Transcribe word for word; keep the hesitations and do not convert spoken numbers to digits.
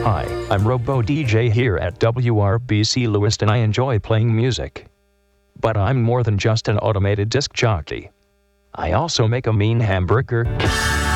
Hi, I'm Robo D J here at W R B C Lewiston. I enjoy playing music. But I'm more than just an automated disc jockey. I also make a mean hamburger,